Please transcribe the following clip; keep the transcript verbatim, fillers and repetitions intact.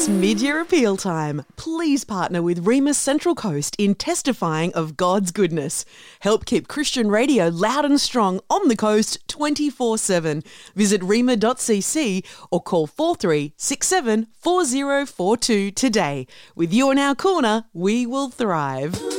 It's mid-year appeal time. Please partner with Rema Central Coast in testifying of God's goodness. Help keep Christian radio loud and strong on the coast twenty-four seven. Visit rema dot c c or call four three six seven four zero four two today. With you in our corner, we will thrive.